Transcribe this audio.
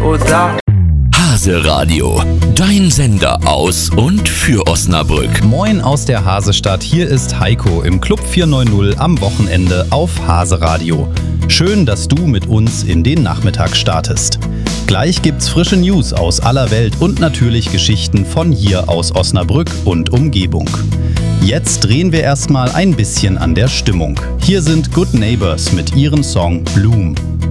oder Hase Radio, dein Sender aus und für Osnabrück. Moin aus der Hasestadt, hier ist Heiko im Club 490 am Wochenende auf Hase Radio. Schön, dass du mit uns in den Nachmittag startest. Gleich gibt's frische News aus aller Welt und natürlich Geschichten von hier aus Osnabrück und Umgebung. Jetzt drehen wir erstmal ein bisschen an der Stimmung. Hier sind Good Neighbors mit ihrem Song Bloom.